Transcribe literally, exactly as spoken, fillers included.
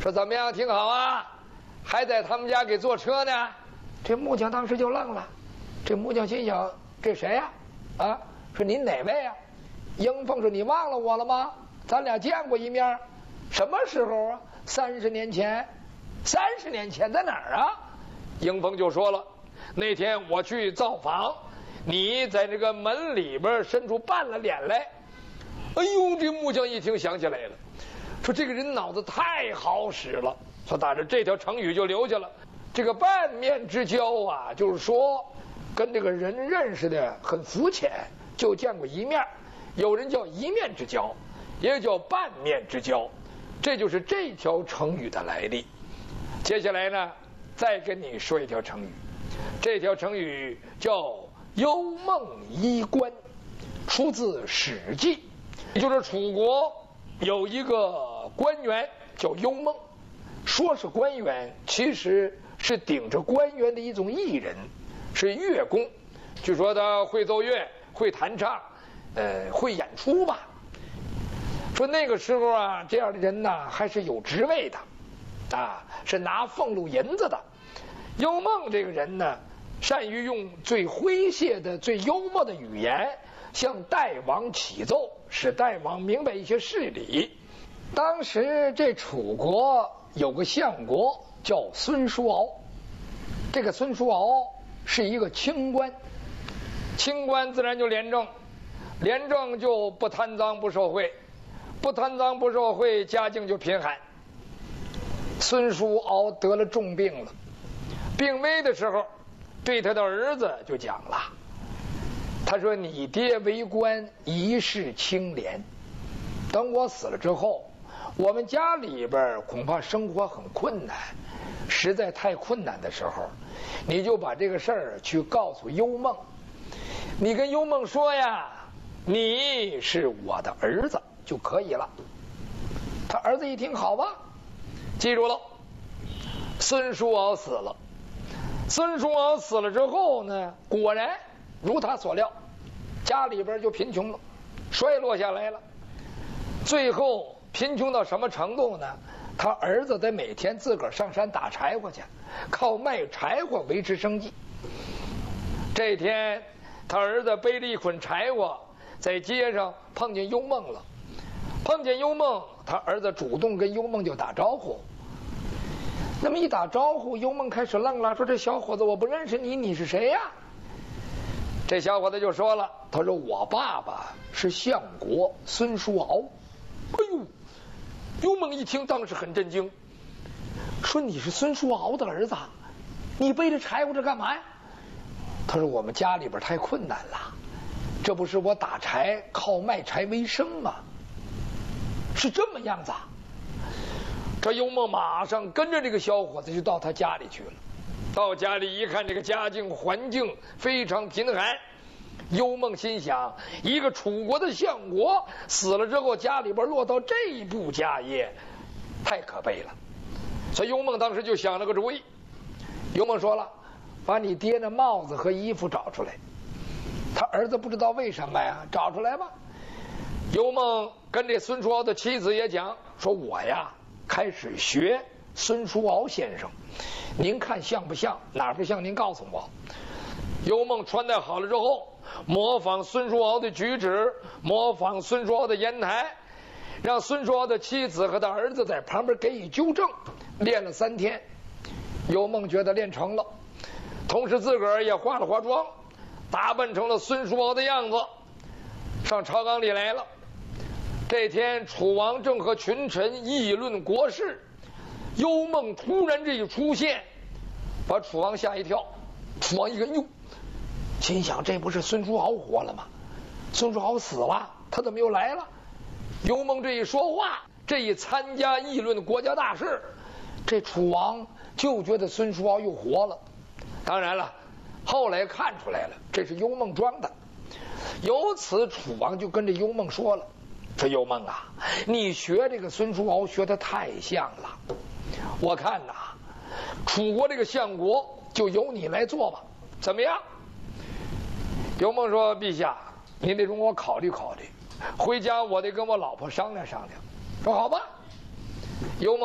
说怎么样，挺好啊，还在他们家给坐车呢。这木匠当时就愣了，这木匠心想，这谁呀？啊，说您哪位啊？英凤说，你忘了我了吗？咱俩见过一面，什么时候啊？三十年前。三十年前在哪儿啊？英凤就说了，那天我去造访，你在这个门里边伸出半了脸来。哎呦，这木匠一听想起来了，说这个人脑子太好使了，说打着这条成语就留下了。这个半面之交啊，就是说跟这个人认识的很肤浅，就见过一面。有人叫一面之交，也叫半面之交，这就是这条成语的来历。接下来呢，再跟你说一条成语，这条成语叫幽梦衣冠，出自《史记》，也就是楚国有一个官员叫幽梦，说是官员，其实是顶着官员的一种艺人，是乐工，据说他会奏乐，会弹唱，呃，会演出吧。说那个时候啊，这样的人呢，还是有职位的。啊，是拿俸禄银子的。幽梦这个人呢，善于用最诙谐的、最幽默的语言向代王启奏，使代王明白一些事理。当时这楚国有个相国叫孙叔敖，这个孙叔敖是一个清官，清官自然就廉政，廉政就不贪赃不受贿，不贪赃不受贿，家境就贫寒。孙叔敖得了重病了，病危的时候，对他的儿子就讲了，他说：“你爹为官一世清廉，等我死了之后，我们家里边恐怕生活很困难，实在太困难的时候，你就把这个事儿去告诉幽梦，你跟幽梦说呀，你是我的儿子就可以了。”他儿子一听，好吧。记住了，孙叔敖死了。孙叔敖死了之后呢，果然如他所料，家里边就贫穷了，衰落下来了。最后贫穷到什么程度呢？他儿子得每天自个儿上山打柴火去，靠卖柴火维持生计。这天，他儿子背着一捆柴火，在街上碰见幽梦了。碰见幽梦，他儿子主动跟幽梦就打招呼。那么一打招呼，幽梦开始愣了，说：“这小伙子，我不认识你，你是谁呀？”这小伙子就说了，他说：“我爸爸是相国孙叔敖。”哎呦，幽梦一听，当时很震惊，说：“你是孙叔敖的儿子，你背着柴火这干嘛呀？”他说：“我们家里边太困难了，这不是我打柴靠卖柴为生吗？是这么样子啊。”这幽梦马上跟着这个小伙子就到他家里去了。到家里一看，这个家境环境非常贫寒。幽梦心想，一个楚国的相国死了之后，家里边落到这一步家业，太可悲了。所以幽梦当时就想了个主意。幽梦说了，把你爹的帽子和衣服找出来。他儿子不知道为什么呀，找出来吧。幽梦跟这孙叔敖的妻子也讲，说我呀开始学孙叔敖先生，您看像不像？哪不像您告诉我。幽梦穿戴好了之后，模仿孙叔敖的举止，模仿孙叔敖的言谈，让孙叔敖的妻子和他儿子在旁边给予纠正。练了三天，幽梦觉得练成了，同时自个儿也化了化妆，打扮成了孙叔敖的样子，上朝纲里来了。这天楚王正和群臣议论国事，幽梦突然这一出现，把楚王吓一跳。楚王一看，哟，心想这不是孙叔敖活了吗？孙叔敖死了，他怎么又来了？幽梦这一说话，这一参加议论国家大事，这楚王就觉得孙叔敖又活了。当然了，后来看出来了，这是幽梦装的。由此楚王就跟这幽梦说了，说幽梦啊，你学这个孙叔敖学得太像了，我看呐，楚国这个相国就由你来做吧，怎么样？幽梦说，陛下您得容我考虑考虑，回家我得跟我老婆商量商量。说好吧。幽梦